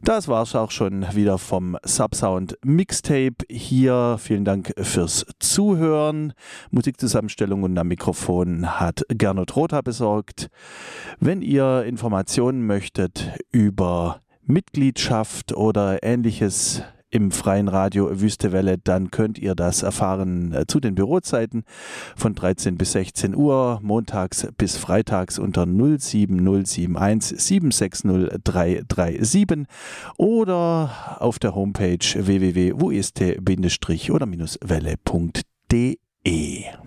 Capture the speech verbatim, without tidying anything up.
Das war's auch schon wieder vom Subsound Mixtape hier. Vielen Dank fürs Zuhören. Musikzusammenstellung und am Mikrofon hat Gernot Rother besorgt. Wenn ihr Informationen möchtet über Mitgliedschaft oder Ähnliches im freien Radio Wüste Welle, dann könnt ihr das erfahren äh, zu den Bürozeiten von dreizehn bis sechzehn Uhr, montags bis freitags unter null sieben null sieben eins sieben sechs null drei drei sieben oder auf der Homepage w w w punkt w i s t bindestrich oder minus welle punkt d e.